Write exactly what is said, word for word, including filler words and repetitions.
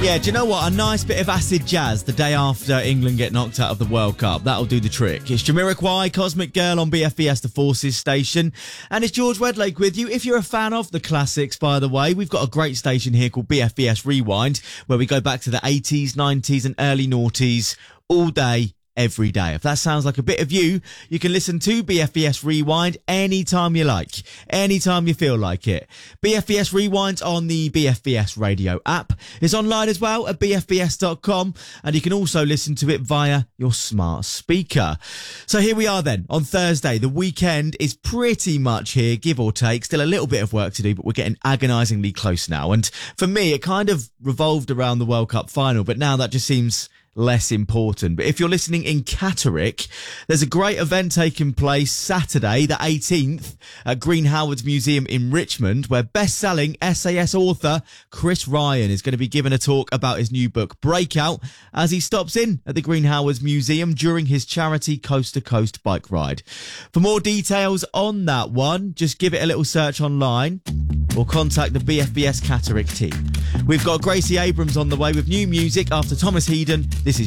Yeah, do you know what? A nice bit of acid jazz the day after England get knocked out of the World Cup. That'll do the trick. It's Jamiroquai, Cosmic Girl on B F B S The Forces station. And it's George Wedlake with you. If you're a fan of the classics, by the way, we've got a great station here called B F B S Rewind, where we go back to the eighties, nineties and early noughties all day, every day. If that sounds like a bit of you, you can listen to B F B S Rewind anytime you like, anytime you feel like it. B F B S Rewind on the B F B S radio app. It's online as well at b f b s dot com, and you can also listen to it via your smart speaker. So here we are then on Thursday. The weekend is pretty much here, give or take. Still a little bit of work to do, but we're getting agonisingly close now. And for me, it kind of revolved around the World Cup final, but now that just seems less important. But if you're listening in Catterick, there's a great event taking place Saturday the eighteenth at Green Howards Museum in Richmond, where best-selling S A S author Chris Ryan is going to be giving a talk about his new book Breakout as he stops in at the Green Howards Museum during his charity Coast to Coast bike ride. For more details on that one, just give it a little search online or contact the B F B S Catterick team. We've got Gracie Abrams on the way with new music after Thomas Headon. This is